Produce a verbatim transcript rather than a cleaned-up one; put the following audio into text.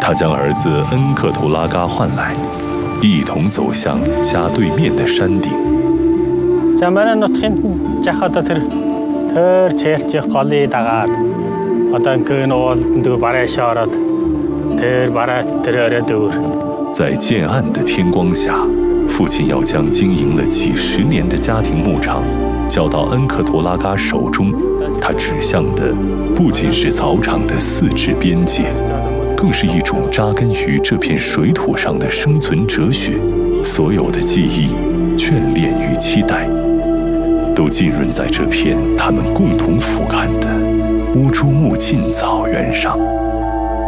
他将儿子恩克图拉嘎唤来，一同走向家对面的山顶。 За манай нутгийн жахада тэр тэр чэрч голыг дагаад одоо гэн ууланд барайшаа ороод тэр барай тэр өрөөд өөр。 在渐暗的天光下，父亲要将经营了几十年的家庭牧场交到恩克图拉嘎手中。他指向的不仅是草场的四至边界，更是一种扎根于这片水土上的生存哲学。所有的记忆、眷恋与期待，都浸润在这片他们共同俯瞰的乌珠穆沁草原上。